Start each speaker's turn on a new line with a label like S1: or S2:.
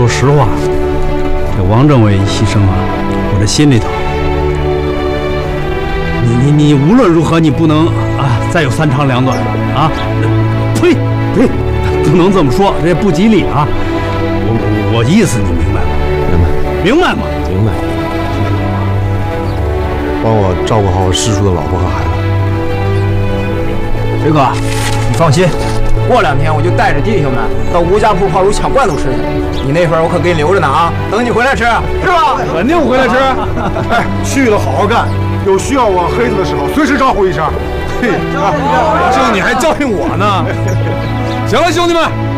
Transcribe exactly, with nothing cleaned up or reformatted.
S1: 说实话，这王政委一牺牲啊，我这心里头，你你你无论如何你不能啊再有三长两短啊！呸呸，不能这么说，这不吉利啊！我我意思你明白吗？明白，明白吗？
S2: 明白。帮我照顾好我师叔的老婆和孩子。
S3: 水哥，你放心，过两天我就带着弟兄们到吴家铺泡乳抢罐头吃去。你那份我可给你留着呢啊，等你回来吃，是吧？
S1: 肯定回来吃。
S2: 哎，去了好好干，有需要我黑子的时候，随时招呼一声。嘿，啊，这你还教训我呢？
S1: 行了，兄弟们。